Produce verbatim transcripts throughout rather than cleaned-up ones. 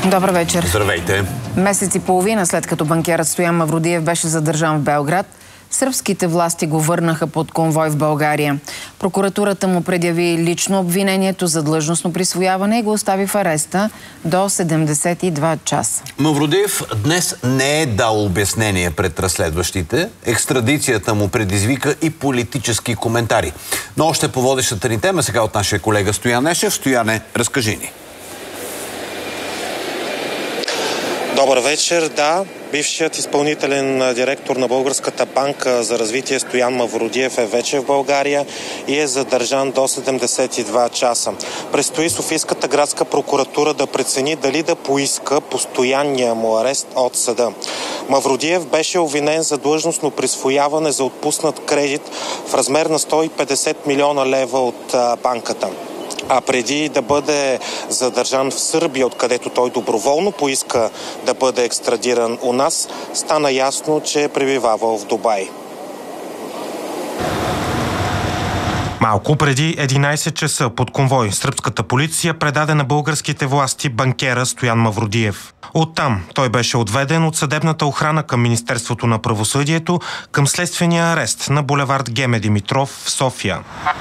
Добър вечер. Здравейте. Месец и половина след като банкерът Стоян Мавродиев беше задържан в Белград, сръбските власти го върнаха под конвой в България. Прокуратурата му предяви лично обвинението за длъжностно присвояване и го остави в ареста до седемдесет и два часа. Мавродиев днес не е дал обяснение пред разследващите. Екстрадицията му предизвика и политически коментари. Но още по водещата ни тема сега от нашия колега Стоян Нешев. Стояне, разкажи ни. Добър вечер. Да, бившият изпълнителен директор на Българската банка за развитие Стоян Мавродиев е вече в България и е задържан до седемдесет и два часа. Предстои Софийската градска прокуратура да прецени дали да поиска постоянния му арест от съда. Мавродиев беше обвинен за длъжностно присвояване за отпуснат кредит в размер на сто и петдесет милиона лева от а, банката. А преди да бъде задържан в Сърбия, откъдето той доброволно поиска да бъде екстрадиран у нас, стана ясно, че е пребивавал в Дубай. Малко преди единайсет часа под конвой сръбската полиция предаде на българските власти банкера Стоян Мавродиев. Оттам той беше отведен от съдебната охрана към Министерството на правосъдието към следствения арест на булевард Геме Димитров в София.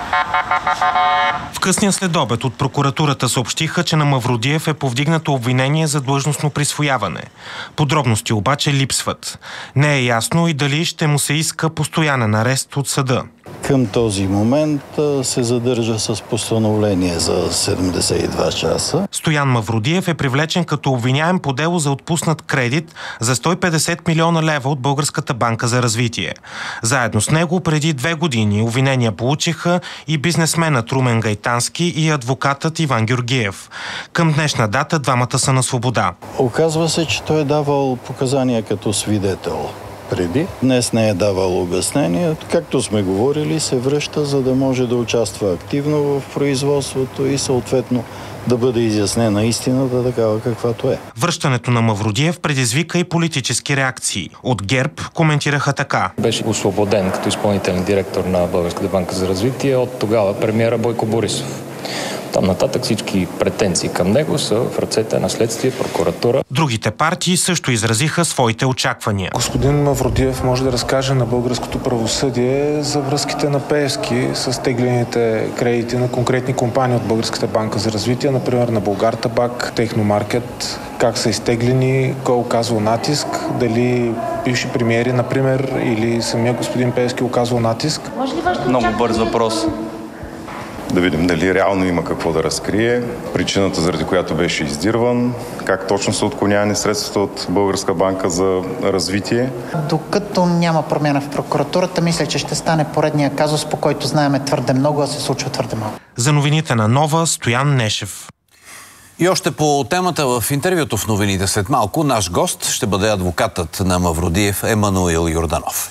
В късния следобед от прокуратурата съобщиха, че на Мавродиев е повдигнато обвинение за длъжностно присвояване. Подробности обаче липсват. Не е ясно и дали ще му се иска постоянен арест от съда. Към този момент се задържа с постановление за седемдесет и два часа. Стоян Мавродиев е привлечен като обвиняем по дело за отпуснат кредит за сто и петдесет милиона лева от Българската банка за развитие. Заедно с него преди две години обвинения получиха и бизнесменът Румен Гайтански и адвокатът Иван Георгиев. Към днешна дата двамата са на свобода. Оказва се, че той е давал показания като свидетел преди. Днес не е давал обяснение. Както сме говорили, се връща, за да може да участва активно в производството и съответно да бъде изяснена истината такава каквато е. Връщането на Мавродиев предизвика и политически реакции. От ГЕРБ коментираха така. Беше освободен като изпълнителен директор на Българската банка за развитие от тогава премиера Бойко Борисов. Там нататък всички претенции към него са в ръцете на следствие, прокуратура. Другите партии също изразиха своите очаквания. Господин Мавродиев може да разкаже на българското правосъдие за връзките на Пеевски с теглените кредити на конкретни компании от Българската банка за развитие, например на Булгартабак, Техномаркет, как са изтеглени, кой оказва натиск, дали бивши премиери, например, или самия господин Пеевски оказва натиск. Много бърз въпрос. Да видим дали реално има какво да разкрие, причината, заради която беше издирван, как точно са отклонявани средствата от Българска банка за развитие. Докато няма промяна в прокуратурата, мисля, че ще стане поредния казус, по който знаем твърде много, а се случва твърде малко. За новините на Нова, Стоян Нешев. И още по темата в интервюто в новините след малко, наш гост ще бъде адвокатът на Мавродиев Емануил Йорданов.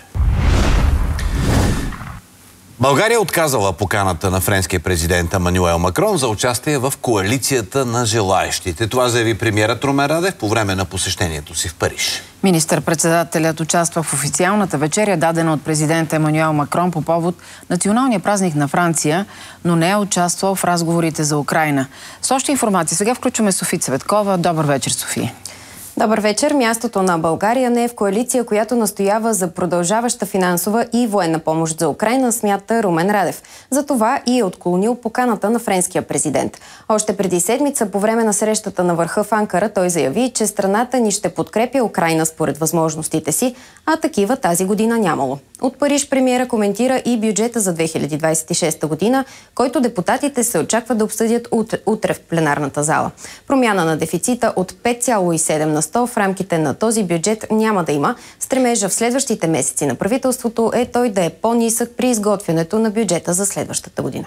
България отказала поканата на френския президент Емануел Макрон за участие в коалицията на желаещите. Това заяви премиерът Румен Радев по време на посещението си в Париж. Министър-председателят участва в официалната вечеря, дадена от президента Емануел Макрон по повод националния празник на Франция, но не е участвал в разговорите за Украйна. С още информация сега включваме Софи Цветкова. Добър вечер, Софи. Добър вечер. Мястото на България не е в коалиция, която настоява за продължаваща финансова и военна помощ за Украйна, смята Румен Радев. Затова и е отклонил поканата на френския президент. Още преди седмица, по време на срещата на върха в Анкара, той заяви, че страната ни ще подкрепя Украйна според възможностите си, а такива тази година нямало. От Париж премиера коментира и бюджета за две хиляди двадесет и шеста година, който депутатите се очаква да обсъдят утре в пленарната зала. Промяна на дефицита от пет цяло и седем на сто в рамките на този бюджет няма да има. Стремежа в следващите месеци на правителството е той да е по-нисък при изготвянето на бюджета за следващата година.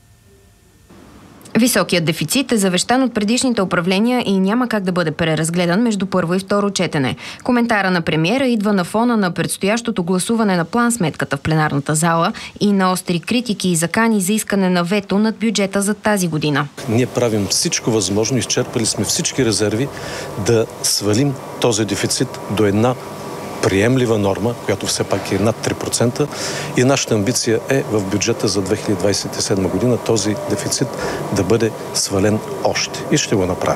Високият дефицит е завещан от предишните управления и няма как да бъде преразгледан между първо и второ четене. Коментара на премиера идва на фона на предстоящото гласуване на план-сметката в пленарната зала и на остри критики и закани за искане на вето над бюджета за тази година. Ние правим всичко възможно, изчерпали сме всички резерви да свалим този дефицит до една приемлива норма, която все пак е над три процента, и нашата амбиция е в бюджета за две хиляди двадесет и седма година този дефицит да бъде свален още. И ще го направим.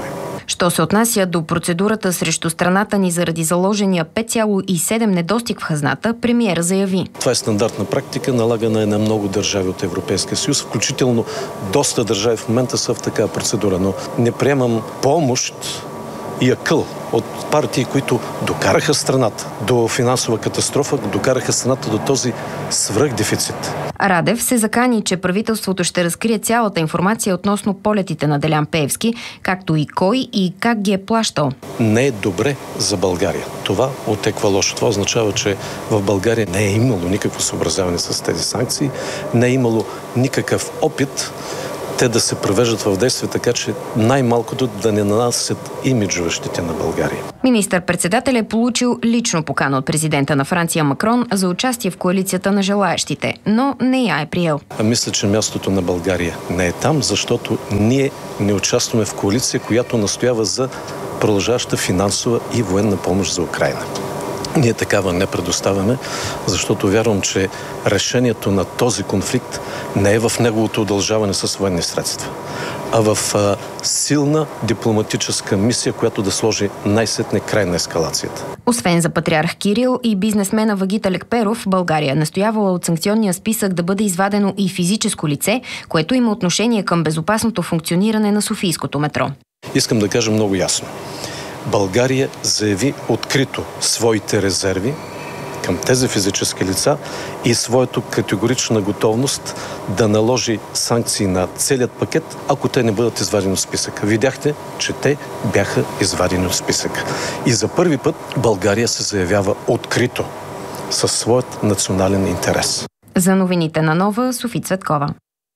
Що се отнася до процедурата срещу страната ни заради заложения пет цяло и седем недостиг в хазната, премиера заяви: това е стандартна практика, налагана е на много държави от Европейския съюз, включително доста държави в момента са в такава процедура, но не приемам помощ и акъл от партии, които докараха страната до финансова катастрофа, докараха страната до този свръхдефицит. Радев се закани, че правителството ще разкрие цялата информация относно полетите на Делян Пеевски, както и кой и как ги е плащал. Не е добре за България. Това отеква лошо. Това означава, че в България не е имало никакво съобразяване с тези санкции, не е имало никакъв опит те да се превеждат в действие, така че най-малкото да не нанасят имиджове щети на България. Министър-председател е получил лично покана от президента на Франция Макрон за участие в коалицията на желаещите, но не я е приел. А мисля, че мястото на България не е там, защото ние не участваме в коалиция, която настоява за продължаваща финансова и военна помощ за Украйна. Ние такава не предоставяме, защото вярвам, че решението на този конфликт не е в неговото удължаване с военни средства, а в а, силна дипломатическа мисия, която да сложи най-сетне край на ескалацията. Освен за патриарх Кирил и бизнесмена Вагита Лекперов, България е настоявала от санкционния списък да бъде извадено и физическо лице, което има отношение към безопасното функциониране на софийското метро. Искам да кажа много ясно. България заяви открито своите резерви към тези физически лица и своето категорична готовност да наложи санкции на целият пакет, ако те не бъдат извадени от списъка. Видяхте, че те бяха извадени от списъка. И за първи път България се заявява открито със своят национален интерес. За новините на Нова, Софи Цветкова.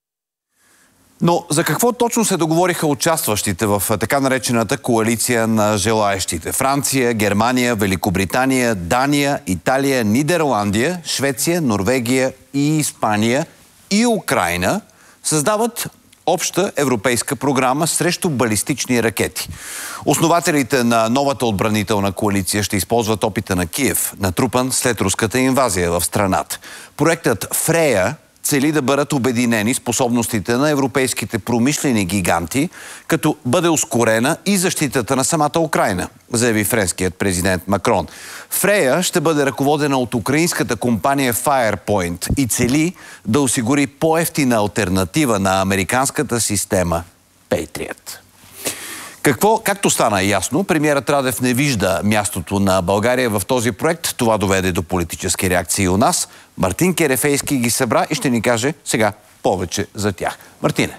Но за какво точно се договориха участващите в така наречената коалиция на желаещите? Франция, Германия, Великобритания, Дания, Италия, Нидерландия, Швеция, Норвегия и Испания и Украйна създават обща европейска програма срещу балистични ракети. Основателите на новата отбранителна коалиция ще използват опита на Киев, натрупан след руската инвазия в страната. Проектът Фрея цели да бъдат обединени способностите на европейските промишлени гиганти, като бъде ускорена и защитата на самата Украйна, заяви френският президент Макрон. Фрея ще бъде ръководена от украинската компания Firepoint и цели да осигури по-евтина алтернатива на американската система Patriot. Какво, както стана ясно, премиерът Радев не вижда мястото на България в този проект. Това доведе до политически реакции у нас. Мартин Керефейски ги събра и ще ни каже сега повече за тях. Мартине.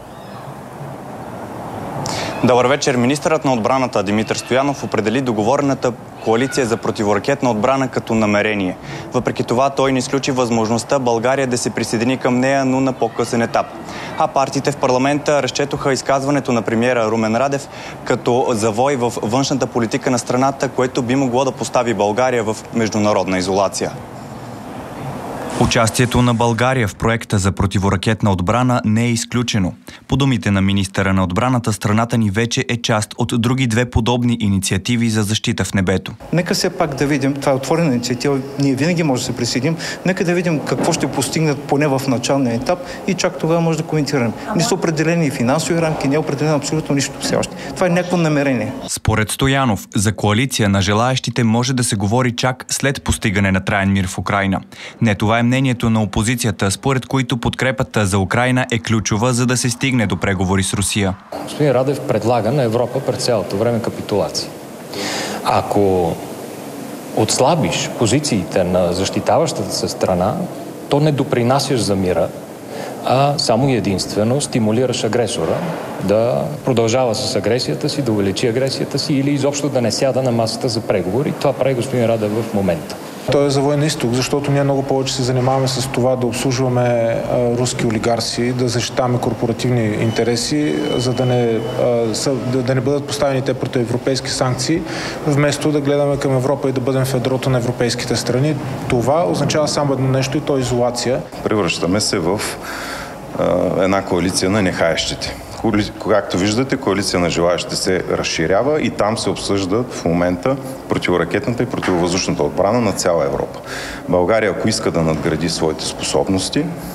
Добър вечер. Министърът на отбраната Димитър Стоянов определи договорената коалиция за противоракетна отбрана като намерение. Въпреки това той не изключи възможността България да се присъедини към нея, но на по-късен етап. А партиите в парламента разчетоха изказването на премиера Румен Радев като завой в външната политика на страната, което би могло да постави България в международна изолация. Участието на България в проекта за противоракетна отбрана не е изключено. По думите на министъра на отбраната, страната ни вече е част от други две подобни инициативи за защита в небето. Нека все пак да видим, това е отворена инициатива, ние винаги може да се присъединим, нека да видим какво ще постигнат поне в началния етап и чак тогава може да коментираме. Не са определени финансови рамки, не е определено абсолютно нищо все още. Това е някакво намерение. Според Стоянов, за коалиция на желаещите може да се говори чак след постигане на траен мир в Украйна. Не това е мнението на опозицията, според които подкрепата за Украйна е ключова, за да се стигне до преговори с Русия. Господин Радев предлага на Европа през цялото време капитулация. Ако отслабиш позициите на защитаващата се страна, то не допринасяш за мира, а само и единствено стимулираш агресора да продължава с агресията си, да увеличи агресията си или изобщо да не сяда на масата за преговори. Това прави господин Радев в момента. Той е завоен изток, защото ние много повече се занимаваме с това да обслужваме а, руски олигарси, да защитаваме корпоративни интереси, за да не, а, са, да, да не бъдат поставени те пред европейски санкции, вместо да гледаме към Европа и да бъдем в ядрото на европейските страни. Това означава само едно нещо и то е изолация. Превръщаме се в а, една коалиция на нехаещите. Както виждате, коалиция на желаещите се разширява и там се обсъжда в момента противоракетната и противовъздушната отбрана на цяла Европа. България, ако иска да надгради своите способности,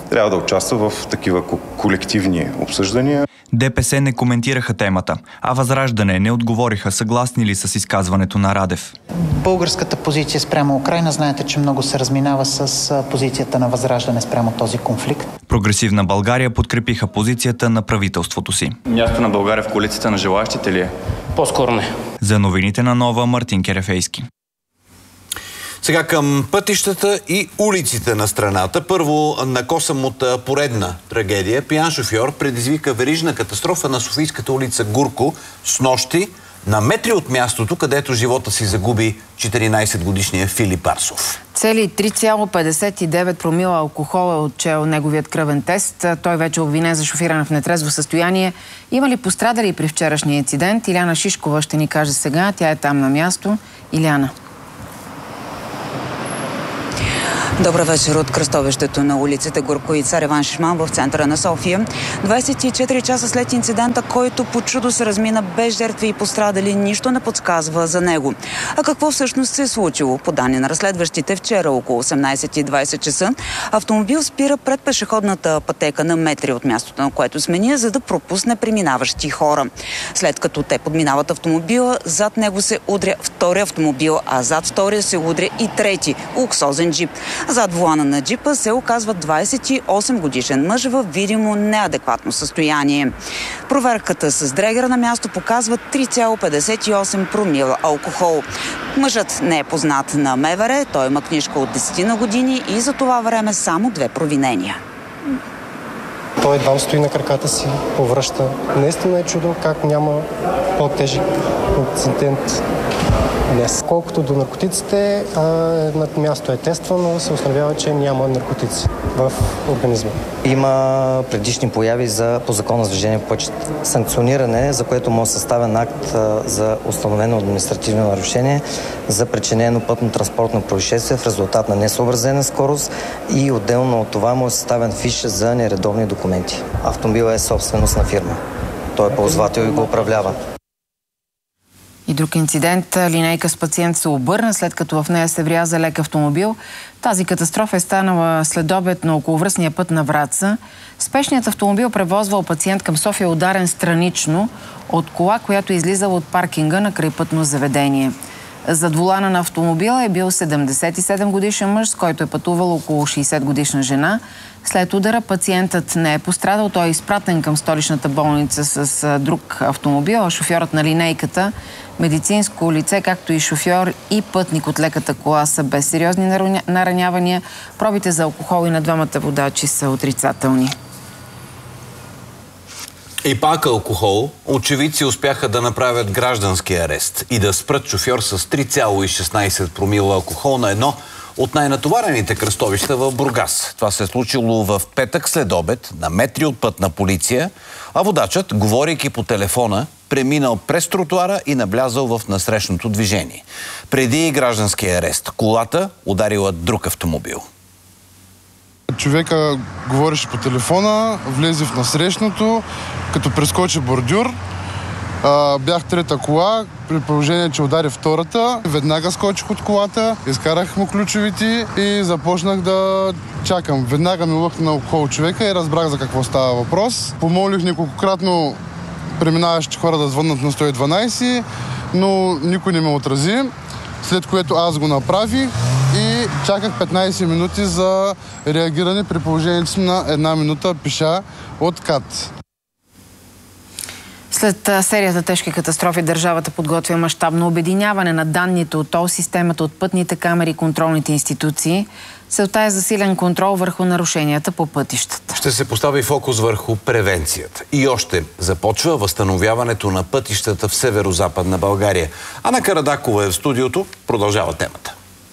трябва да участва в такива колективни обсъждания. ДПС не коментираха темата, а Възраждане не отговориха съгласни ли с изказването на Радев. Българската позиция спрямо Украйна, знаете, че много се разминава с позицията на Възраждане спрямо този конфликт. Прогресивна България подкрепиха позицията на правителството си. Място на България в коалицията на желаящите ли е? По-скоро не. За новините на Нова, Мартин Керефейски. Сега към пътищата и улиците на страната. Първо, накосъм от поредна трагедия. Пиян шофьор предизвика верижна катастрофа на Софийската улица Гурко с нощи на метри от мястото, където живота си загуби четиринайсетгодишният Филип Арсов. Цели три цяло петдесет и девет промила алкохол е отчел неговият кръвен тест. Той вече е обвинен за шофиране в нетрезво състояние. Има ли пострадали при вчерашния инцидент? Иляна Шишкова ще ни каже сега. Тя е там на място. Иляна. Добър вечер от кръстовището на улиците Гурко и Цареван Шишман в центъра на София. двайсет и четири часа след инцидента, който по чудо се размина без жертви и пострадали, нищо не подсказва за него. А какво всъщност се е случило? По данни на разследващите, вчера около осемнайсет и двайсет часа автомобил спира пред пешеходната пътека на метри от мястото, на което смения, за да пропусне преминаващи хора. След като те подминават автомобила, зад него се удря втори автомобил, а зад втория се удря и трети луксозен джип. Зад волана на джипа се оказва двайсет и осем годишен мъж в видимо неадекватно състояние. Проверката с дрегера на място показва три цяло петдесет и осем промила алкохол. Мъжът не е познат на МВР, той има книжка от десет на години и за това време само две провинения. Той едва стои на краката си, повръща. Наистина е чудо как няма по-тежък инцидент днес. Колкото до наркотиците, над място е тествано, се установява, че няма наркотици в организма. Има предишни появи за по закона за движение по пътищата. Санкциониране, за което може съставен акт за установено административно нарушение за причинено пътно-транспортно происшествие в резултат на несъобразена скорост и отделно от това може съставен фиш за нередовни документи. Автомобилът е собственост на фирма. Той е ползвател и го управлява. И друг инцидент. Линейка с пациент се обърна, след като в нея се вряза лек автомобил. Тази катастрофа е станала следобед на околовръстния път на Враца. Спешният автомобил превозвал пациент към София е ударен странично от кола, която е излизала от паркинга на крайпътно заведение. Зад волана на автомобила е бил седемдесет и седем годишен мъж, с който е пътувал около шейсет годишна жена. След удара пациентът не е пострадал. Той е изпратен към столичната болница с друг автомобил, а шофьорът на линейката, медицинско лице, както и шофьор и пътник от леката кола са без сериозни наранявания. Пробите за алкохол и на двамата водачи са отрицателни. И пак алкохол. Очевидци успяха да направят граждански арест и да спрат шофьор с три цяло шестнайсет промила алкохол на едно от най-натоварените кръстовища в Бургас. Това се е случило в петък след обед на метри от пътна полиция, а водачът, говорейки по телефона, преминал през тротуара и наблязал в насрещното движение. Преди гражданския арест, колата ударила друг автомобил. Човека говореше по телефона, влезе в насрещното, като прескочи бордюр. А, бях трета кола, при положение, че удари втората. Веднага скочих от колата, изкарах му ключовите и започнах да чакам. Веднага ми лъхна алкохол човека и разбрах за какво става въпрос. Помолих неколкократно преминаващи хора да звъннат на сто и дванайсет, но никой не ме отрази, след което аз го направих и чаках петнайсет минути за реагиране при положението си на една минута пеша от КАТ. След серията тежки катастрофи държавата подготвя мащабно обединяване на данните от тол системата, от пътните камери и контролните институции. Целта е засилен контрол върху нарушенията по пътищата. Ще се постави фокус върху превенцията. И още започва възстановяването на пътищата в северо-западна България. Ана Карадакова е в студиото. Продължава темата.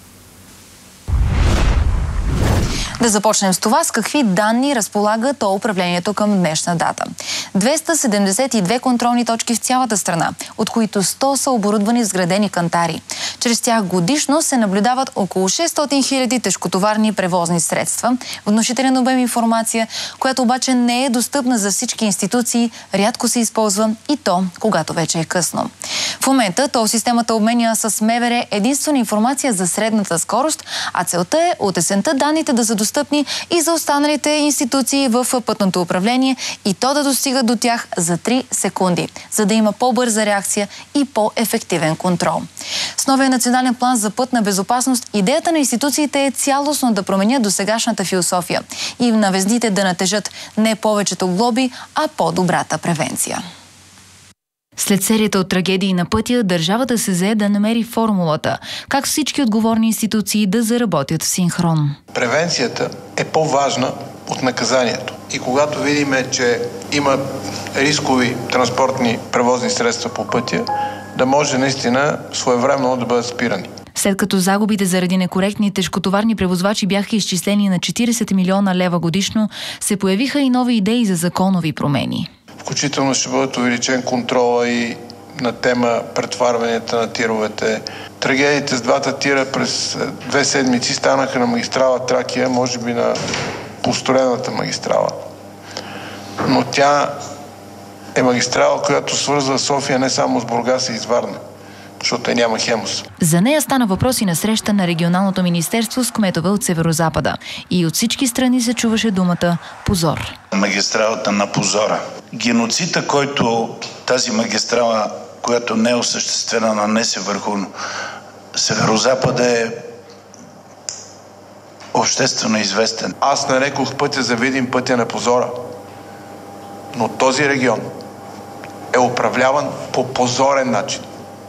Да започнем с това, с какви данни разполага тол управлението към днешна дата. двеста седемдесет и две контролни точки в цялата страна, от които сто са оборудвани с градени кантари. Чрез тях годишно се наблюдават около шестстотин хиляди тежкотоварни превозни средства. Внушителен обем информация, която обаче не е достъпна за всички институции, рядко се използва и то, когато вече е късно. В В момента тол системата обменя с МВР единствена информация за средната скорост, а целта е от есента данните да са достъпни и за останалите институции в пътното управление и то да достига до тях за три секунди, за да има по-бърза реакция и по-ефективен контрол. С новия национален план за пътна безопасност идеята на институциите е цялостно да променят досегашната философия и на везните да натежат не повечето глоби, а по-добрата превенция. След серията от трагедии на пътя, държавата се зае да намери формулата, как всички отговорни институции да заработят в синхрон. Превенцията е по-важна от наказанието. И когато видим, че има рискови транспортни превозни средства по пътя, да може наистина своевременно да бъдат спирани. След като загубите заради некоректни тежкотоварни превозвачи бяха изчислени на четиридесет милиона лева годишно, се появиха и нови идеи за законови промени. Включително ще бъдат увеличен контрола и на тема претоварванията на тировете. Трагедиите с двата тира през две седмици станаха на магистрала Тракия, може би на построената магистрала. Но тя е магистрала, която свързва София не само с Бургас и с Варна, защото няма Хемус. За нея стана въпрос и на среща на регионалното министерство с кметове от Северозапада. И от всички страни се чуваше думата позор. Магистралата на позора. Геноцида, който тази магистрала, която не е осъществена, нанесе върху Северозапада, е обществено известен. Аз нарекох пътя за Видин пътя на позора. Но този регион е управляван по позорен начин.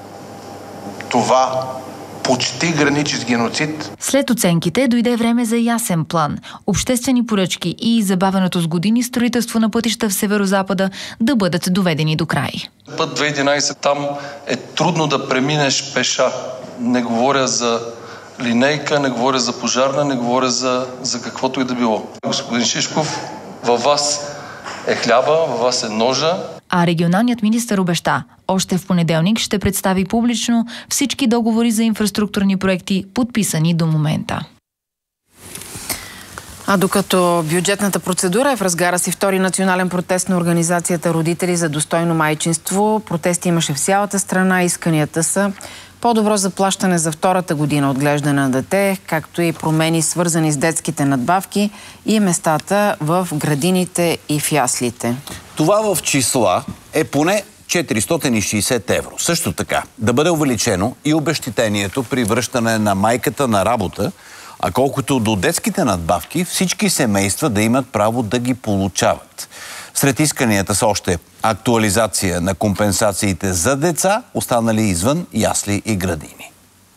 Това почти граничи с геноцид. След оценките дойде време за ясен план, обществени поръчки и забавеното с години строителство на пътища в Северозапада да бъдат доведени до край. Път две хиляди и единадесет там е трудно да преминеш пеша. Не говоря за линейка, не говоря за пожарна, не говоря за, за каквото и да било. Господин Шишков, във вас е хляба, във вас е ножа. А регионалният министър обеща, още в понеделник ще представи публично всички договори за инфраструктурни проекти, подписани до момента. А докато бюджетната процедура е в разгара си, втори национален протест на организацията Родители за достойно майчинство. Протести имаше в цялата страна. Исканията са по-добро заплащане за втората година отглеждане на дете, както и промени свързани с детските надбавки и местата в градините и в яслите. Това в числа е поне четиристотин и шейсет евро. Също така, да бъде увеличено и обезщетението при връщане на майката на работа, а колкото до детските надбавки, всички семейства да имат право да ги получават. Сред исканията са още актуализация на компенсациите за деца, останали извън ясли и градини.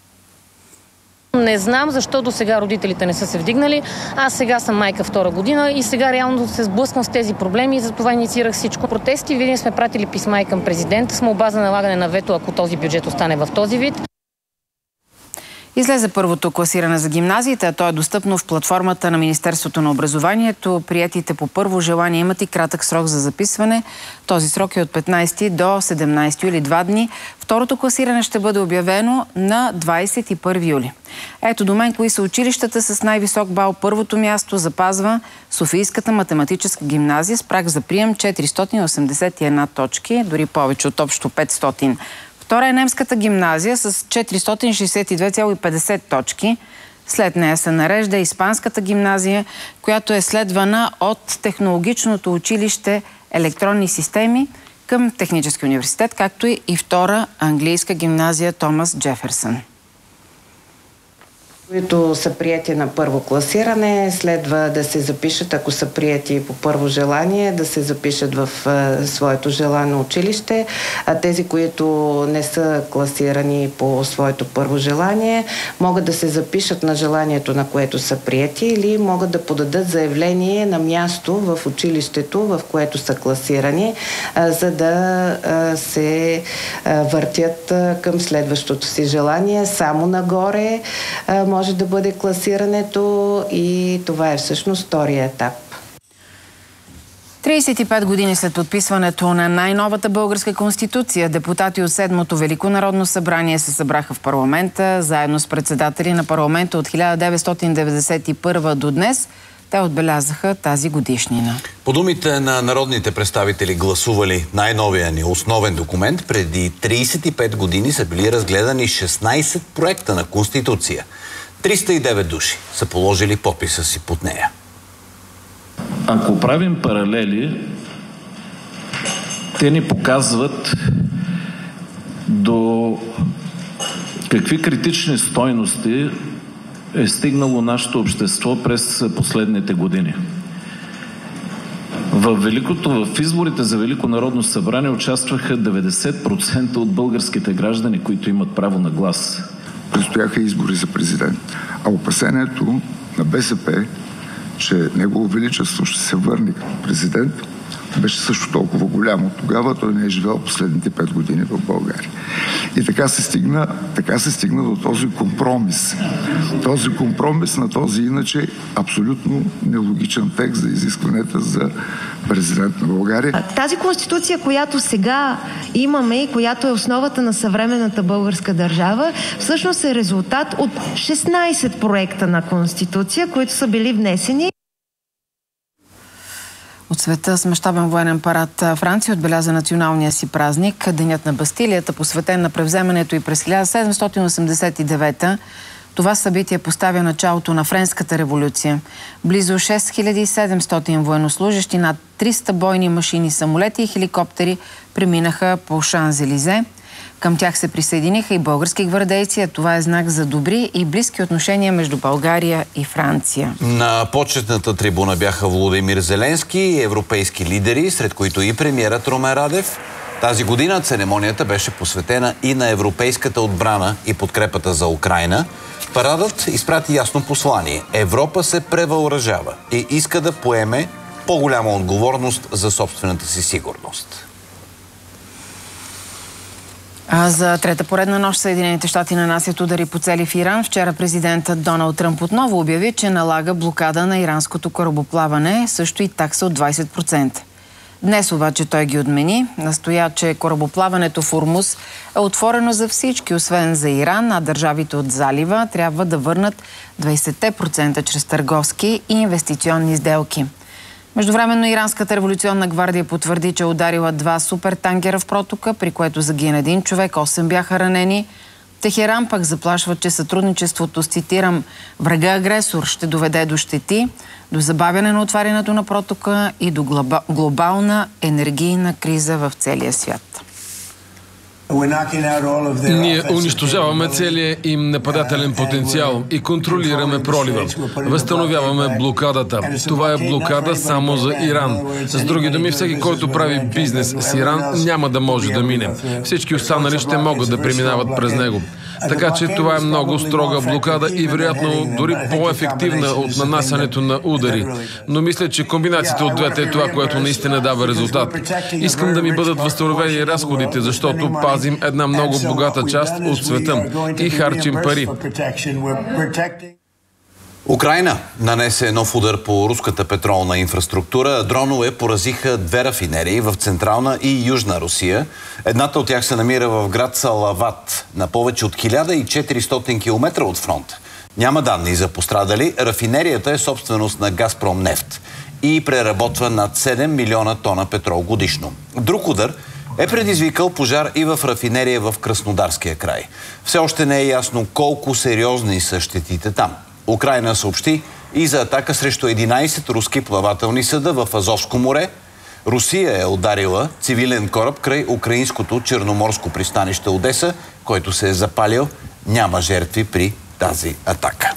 Не знам защо до сега родителите не са се вдигнали. Аз сега съм майка втора година и сега реално се сблъсквам с тези проблеми и затова инициирах всичко. Протести, видим, сме пратили писма и към президента с молба за налагане на вето, ако този бюджет остане в този вид. Излезе първото класиране за гимназиите, а то е достъпно в платформата на Министерството на образованието. Приетите по първо желание имат и кратък срок за записване. Този срок е от петнайсети до седемнайсети юли, два дни. Второто класиране ще бъде обявено на двайсет и първи юли. Ето до мен кои са училищата с най-висок бал. Първото място запазва Софийската математическа гимназия с праг за прием четиристотин осемдесет и една точки, дори повече от общо петстотин. Втора е немската гимназия с четиристотин шейсет и две цяло и петдесет точки. След нея се нарежда Испанската гимназия, която е следвана от технологичното училище електронни системи към Технически университет, както и втора английска гимназия Томас Джеферсън. Които са прияти на първо класиране, следва да се запишат, ако са прияти по първо желание, да се запишат в е, своето желано училище, а тези, които не са класирани по своето първо желание, могат да се запишат на желанието, на което са прияти, или могат да подадат заявление на място в училището, в което са класирани, е, за да е, се е, въртят е, към следващото си желание. Само нагоре е, може да бъде класирането и това е всъщност втория етап. трийсет и пет години след подписването на най-новата българска конституция, депутати от Седмото Велико народно събрание се събраха в парламента, заедно с председатели на парламента от хиляда деветстотин деветдесет и първа до днес. Те отбелязаха тази годишнина. По думите на народните представители, гласували най-новия ни основен документ, преди трийсет и пет години са били разгледани шестнайсет проекта на Конституция. триста и девет души са положили подписа си под нея. Ако правим паралели, те ни показват до какви критични стойности е стигнало нашето общество през последните години. В, великото, в изборите за Велико народно събрание участваха деветдесет процента от българските граждани, които имат право на глас. Предстояха избори за президент. А опасението на БСП, че Негово Величество ще се върне като президент, беше също толкова голямо. Тогава той не е живял последните пет години в България. И така се стигна, така се стигна до този компромис. Този компромис на този иначе абсолютно нелогичен текст за изискванията за президент на България. Тази конституция, която сега имаме и която е основата на съвременната българска държава, всъщност е резултат от шестнайсет проекта на конституция, които са били внесени. От света с мащабен военен парад Франция отбеляза националния си празник, Денят на Бастилията, посветен на превземането и през хиляда седемстотин осемдесет и девета. Това събитие поставя началото на Френската революция. Близо шест хиляди и седемстотин военнослужещи, над триста бойни машини, самолети и хеликоптери преминаха по Шанзелизе. Към тях се присъединиха и български гвардейци, а това е знак за добри и близки отношения между България и Франция. На почетната трибуна бяха Володимир Зеленски и европейски лидери, сред които и премиерът Румен Радев. Тази година церемонията беше посветена и на европейската отбрана и подкрепата за Украйна. Парадът изпрати ясно послание. Европа се превъоръжава и иска да поеме по-голяма отговорност за собствената си сигурност. А за трета поредна нощ Съединените щати нанасят удари по цели в Иран. Вчера президентът Доналд Тръмп отново обяви, че налага блокада на иранското корабоплаване, също и такса от двайсет процента. Днес обаче той ги отмени. Настоя, че корабоплаването в Ормуз е отворено за всички, освен за Иран, а държавите от залива трябва да върнат двайсет процента чрез търговски и инвестиционни сделки. Междувременно Иранската революционна гвардия потвърди, че е ударила два супертанкера в протока, при което загина един човек, осем бяха ранени. Техеран пък заплашват, че сътрудничеството с, цитирам, врага-агресор ще доведе до щети, до забавяне на отварянето на протока и до глоба, глобална енергийна криза в целия свят. Ние унищожаваме целия им нападателен потенциал и контролираме пролива. Възстановяваме блокадата. Това е блокада само за Иран. С други думи, всеки, който прави бизнес с Иран, няма да може да мине. Всички останали ще могат да преминават през него. Така че това е много строга блокада и вероятно дори по-ефективна от нанасянето на удари. Но мисля, че комбинацията от двете е това, което наистина дава резултат. Искам да ми бъдат възстановени разходите, защото пазим една много богата част от света и харчим пари. Украйна нанесе нов удар по руската петролна инфраструктура. Дронове поразиха две рафинерии в Централна и Южна Русия. Едната от тях се намира в град Салават, на повече от хиляда и четиристотин километра от фронта. Няма данни за пострадали. Рафинерията е собственост на Газпром нефт и преработва над седем милиона тона петрол годишно. Друг удар е предизвикал пожар и в рафинерия в Краснодарския край. Все още не е ясно колко сериозни са щетите там. Украйна съобщи и за атака срещу единайсет руски плавателни съда в Азовско море. Русия е ударила цивилен кораб край украинското черноморско пристанище Одеса, който се е запалил. Няма жертви при тази атака.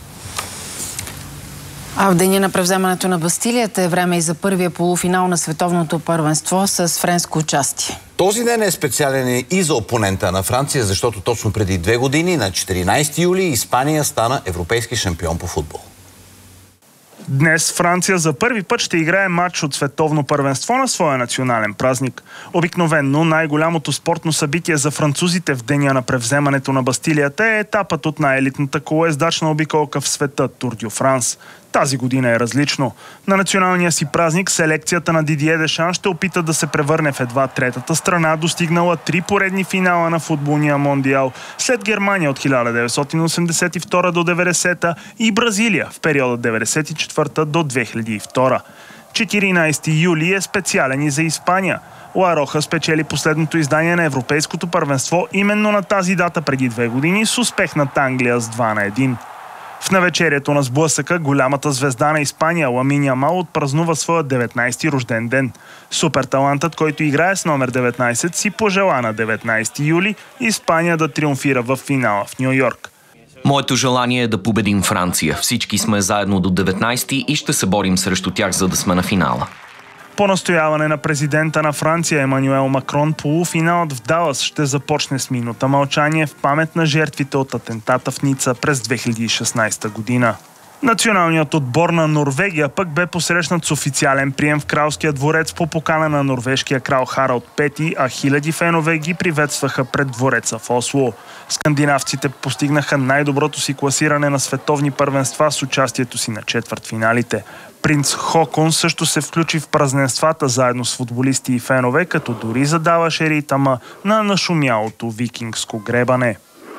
А в деня на превземането на Бастилията е време и за първия полуфинал на световното първенство с френско участие. Този ден е специален и за опонента на Франция, защото точно преди две години, на четиринайсети юли, Испания стана европейски шампион по футбол. Днес Франция за първи път ще играе матч от световно първенство на своя национален празник. Обикновенно най-голямото спортно събитие за французите в деня на превземането на Бастилията е етапът от най-елитната колоездачна обиколка в света – Тур дю Франс. Тази година е различно. На националния си празник селекцията на Дидие Дешан ще опита да се превърне в едва третата страна, достигнала три поредни финала на футболния мондиал, след Германия от хиляда деветстотин осемдесет и втора до деветдесета и Бразилия в периода деветдесет и четвърта до две хиляди и втора. четиринайсети юли е специален и за Испания. Ла Роха спечели последното издание на Европейското първенство именно на тази дата преди две години с успех над Англия с два на едно. В навечерието на сблъсъка голямата звезда на Испания Ламин Ямал отпразнува своя деветнайсети рожден ден. Суперталантът, който играе с номер деветнайсет, си пожела на деветнайсети юли Испания да триумфира в финала в Ню Йорк. Моето желание е да победим Франция. Всички сме заедно до деветнайсети и ще се борим срещу тях, за да сме на финала. По настояване на президента на Франция Емануел Макрон, полуфиналът в Далас ще започне с минута мълчание в памет на жертвите от атентата в Ница през две хиляди и шестнайсета година. Националният отбор на Норвегия пък бе посрещнат с официален прием в Кралския дворец по покана на норвежкия крал Харалд Пети, а хиляди фенове ги приветстваха пред двореца в Осло. Скандинавците постигнаха най-доброто си класиране на световни първенства с участието си на четвъртфиналите. Принц Хокон също се включи в празненствата заедно с футболисти и фенове, като дори задаваше ритъма на нашумялото викингско гребане.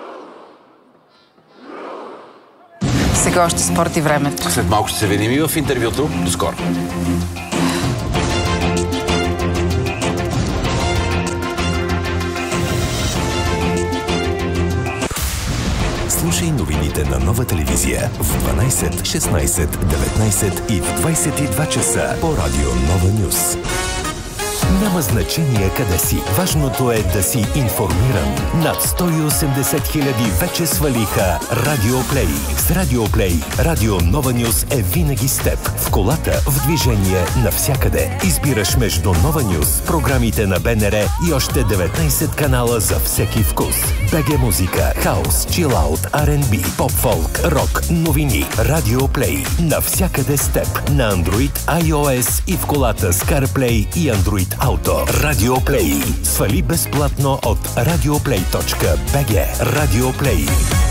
Сега още спорт и времето. След малко ще се видим и в интервюто. До скоро. Слушай новините на Нова телевизия в дванайсет, шестнайсет, деветнайсет и в двайсет и два часа по радио Нова Нюс. Няма значение къде си. Важното е да си информиран. Над сто и осемдесет хиляди вече свалиха Радио Плей. С Радио Плей, Радио Нова Нюс е винаги с теб. В колата, в движение, навсякъде. Избираш между Нова Нюс, програмите на БНР и още деветнайсет канала за всеки вкус. БГ музика, хаус, чилаут, Ар енд Би, поп-фолк, рок, новини. Радио Плей. Навсякъде с теб. На Android, iOS и в колата с CarPlay и Android Auto. Радио Плей. Свали безплатно от радиоплей точка би джи. Радио Плей.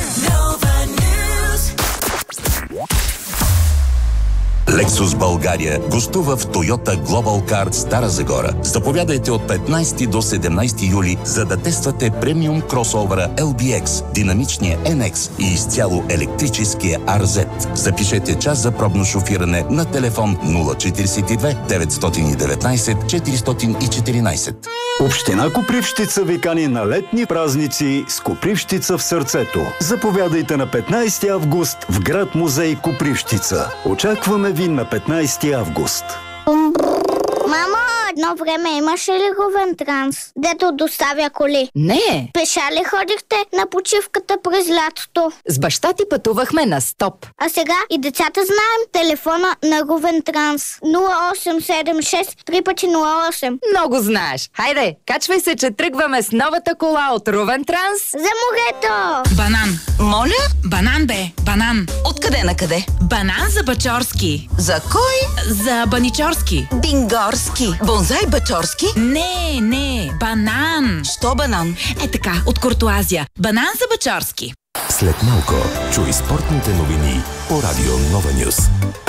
Lexus България гостува в Toyota Global Car Стара Загора. Заповядайте от петнайсети до седемнайсети юли, за да тествате премиум кросовъра Ел Би Екс, динамичния Ен Екс и изцяло електрическия Ар Зет. Запишете час за пробно шофиране на телефон нула четирийсет и две, деветстотин и деветнайсет, четиристотин и четиринайсет. Община Копривщица ви кани на летни празници с Копривщица в сърцето. Заповядайте на петнайсети август в град музей Копривщица. Очакваме ви на петнайсети август. Мамо, едно време имаше ли Ровен Транс, дето доставя коли? Не. Пеша ли ходихте на почивката през лятото? С баща ти пътувахме на стоп. А сега и децата знаем телефона на Ровен Транс. нула осем седем шест три пет нула осем. Много знаеш. Хайде, качвай се, че тръгваме с новата кола от Ровен Транс. За морето! Банан. Моля? Банан бе, банан. Откъде на къде? Банан за Бачорски. За кой? За Баничорски. Бингорски. Бонзай Бачорски? Не, не, банан. Що банан? Е така, от Куртуазия. Банан за Бачорски. След малко чуй спортните новини по радио Нова Нюс.